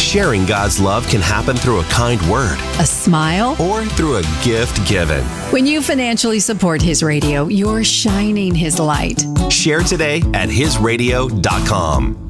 Sharing God's love can happen through a kind word, a smile, or through a gift given. When you financially support His Radio, you're shining His light. Share today at hisradio.com.